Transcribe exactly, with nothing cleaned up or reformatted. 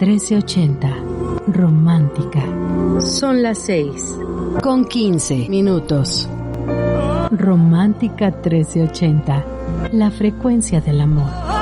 trece ochenta. Romántica. Son las seis con quince minutos. Romántica trece ochenta. La frecuencia del amor.